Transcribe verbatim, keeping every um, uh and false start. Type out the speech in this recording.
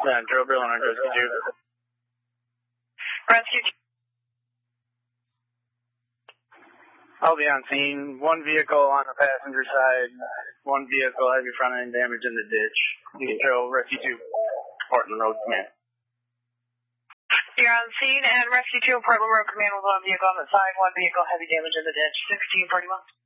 Yeah, drill bill on rescue two. Rescue two. I'll be on scene. One vehicle on the passenger side, one vehicle heavy front end damage in the ditch. Control rescue two, Portland Road Command. You're on scene and rescue two, Portland Road Command with one vehicle on the side, one vehicle heavy damage in the ditch. sixteen forty-one.